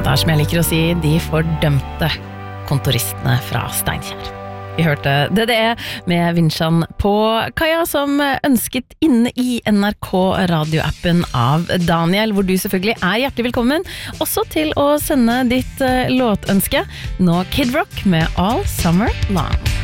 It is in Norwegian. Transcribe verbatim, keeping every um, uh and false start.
det er som jeg liker å si, de fordømte kontoristene fra Steinkjer. Vi hørte D D E med Vinsjan på kaia som ønsket inne i N R K radioappen av Daniel, hvor du selvfølgelig er hjertelig velkommen, også til å sende ditt låtønske. Nå Kid Rock med All Summer Long.